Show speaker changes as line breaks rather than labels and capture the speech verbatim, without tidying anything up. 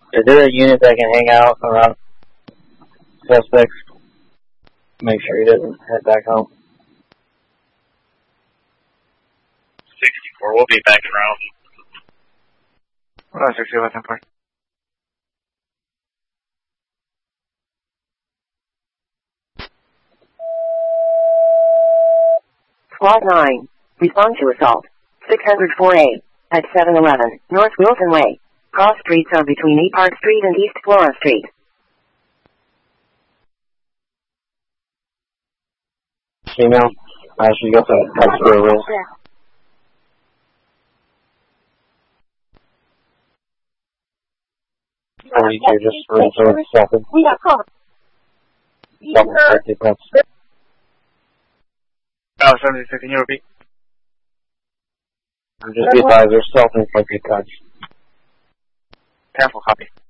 Is there a unit that can hang out around suspects? Make sure he doesn't head back home.
sixty-four, we'll be back around.
Oh, sixty-four, ten four.
Squad nine. Respond to assault. six hundred four A. At seven eleven North Wilson Way. Cross streets are between E Park Street and East Flora Street.
Female, I should go to extra rules. forty-two, just for insurance seconds.
We got caught.
Self-inflicted cuts.
Oh, seventy-six, can you repeat?
Just be advised, there's self-inflicted cuts.
Careful, copy.